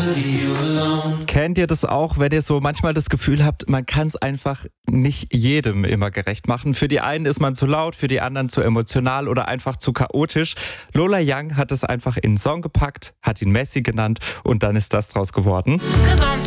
Kennt ihr das auch, wenn ihr so manchmal das Gefühl habt, man kann es einfach nicht jedem immer gerecht machen? Für die einen ist man zu laut, für die anderen zu emotional oder einfach zu chaotisch. Lola Young hat es einfach in einen Song gepackt, hat ihn Messi genannt und dann ist das draus geworden.